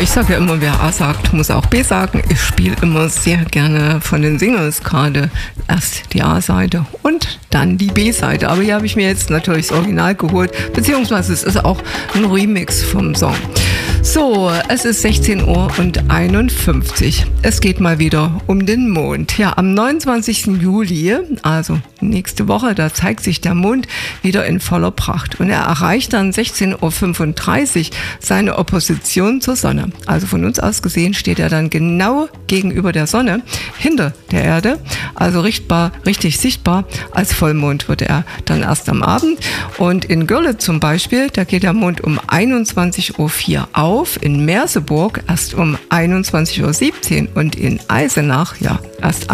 ich sage ja immer, wer A sagt, muss auch B sagen. Ich spiele immer sehr gerne von den Singles gerade erst die A-Seite und dann die B-Seite. Aber hier habe ich mir jetzt natürlich das Original geholt, beziehungsweise es ist auch ein Remix vom Song. So, es ist 16:51 Uhr. Es geht mal wieder um den Mond. Ja, am 29. Juli, also nächste Woche, da zeigt sich der Mond wieder in voller Pracht. Und er erreicht dann 16:35 Uhr seine Opposition zur Sonne. Also von uns aus gesehen steht er dann genau gegenüber der Sonne, hinter der Erde. Also richtig sichtbar. Als Vollmond wird er dann erst am Abend. Und in Görlitz zum Beispiel, da geht der Mond um 21:04 Uhr auf. In Merseburg erst um 21:17 Uhr und in Eisenach, ja, erst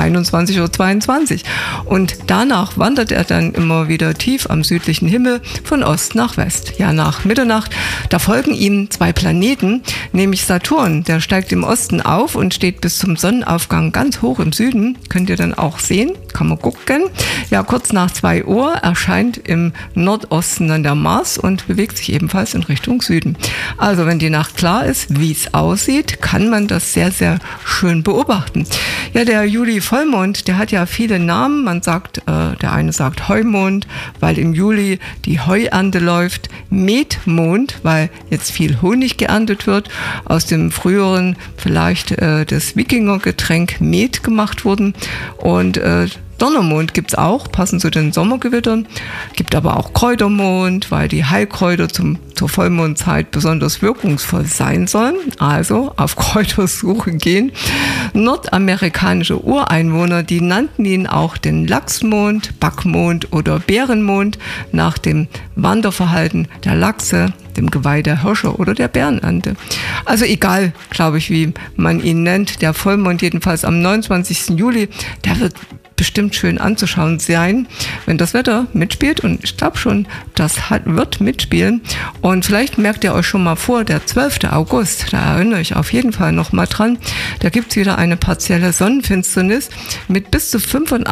21:22 Uhr. Und danach wandert er dann immer wieder tief am südlichen Himmel von Ost nach West. Ja, nach Mitternacht, da folgen ihm zwei Planeten, nämlich Saturn. Der steigt im Osten auf und steht bis zum Sonnenaufgang ganz hoch im Süden. Könnt ihr dann auch sehen, kann man gucken. Ja, kurz nach 2 Uhr erscheint im Nordosten dann der Mars und bewegt sich ebenfalls in Richtung Süden. Also wenn die Nacht klar ist, wie es aussieht, kann man das sehr, sehr schön beobachten. Ja, der Juli-Vollmond, der hat ja viele Namen. Man sagt, der eine sagt Heumond, weil im Juli die Heuernte läuft. Metmond, weil jetzt viel Honig geerntet wird. Aus dem früheren vielleicht das Wikingergetränk Met gemacht wurden. Und Donnermond gibt's auch, passend zu den Sommergewittern. Gibt aber auch Kräutermond, weil die Heilkräuter zur Vollmondzeit besonders wirkungsvoll sein sollen. Also auf Kräutersuche gehen. Nordamerikanische Ureinwohner, die nannten ihn auch den Lachsmond, Backmond oder Bärenmond nach dem Wanderverhalten der Lachse, dem Geweih der Hirsche oder der Bärenernte. Also egal, glaube ich, wie man ihn nennt. Der Vollmond jedenfalls am 29. Juli, der wird bestimmt schön anzuschauen sein, wenn das Wetter mitspielt. Und ich glaube schon, das wird mitspielen. Und vielleicht merkt ihr euch schon mal vor, der 12. August, da erinnere ich auf jeden Fall noch mal dran, da gibt es wieder eine partielle Sonnenfinsternis mit bis zu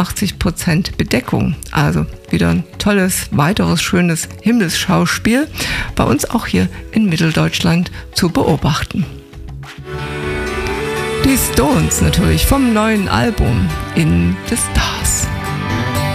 85% Bedeckung. Also wieder ein tolles, weiteres, schönes Himmelsschauspiel bei uns auch hier in Mitteldeutschland zu beobachten. Die Stones natürlich vom neuen Album In the Stars.